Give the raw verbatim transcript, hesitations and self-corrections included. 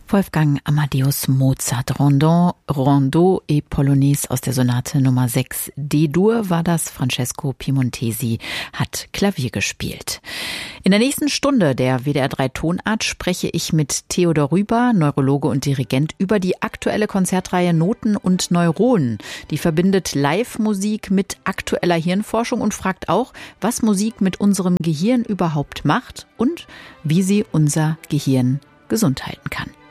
Wolfgang Amadeus Mozart, Rondon, Rondeau et Polonaise aus der Sonate Nummer sechs D-Dur war das. Francesco Piemontesi hat Klavier gespielt. In der nächsten Stunde der W D R drei Tonart spreche ich mit Theodor Rüber, Neurologe und Dirigent, über die aktuelle Konzertreihe Noten und Neuronen. Die verbindet Live-Musik mit aktueller Hirnforschung und fragt auch, was Musik mit unserem Gehirn überhaupt macht und wie sie unser Gehirn gesund halten kann.